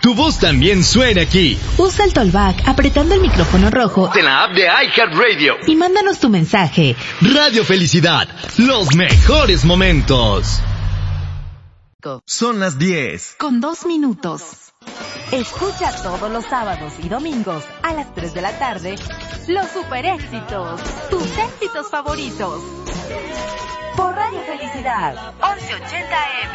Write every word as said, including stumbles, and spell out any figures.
tu voz también suene aquí. Usa el Tollback apretando el micrófono rojo en la app de iHeartRadio y mándanos tu mensaje. Radio Felicidad, los mejores momentos. Son las diez. Con dos minutos. Escucha todos los sábados y domingos a las tres de la tarde los super éxitos, tus éxitos favoritos. Por Radio Felicidad, once ochenta A M.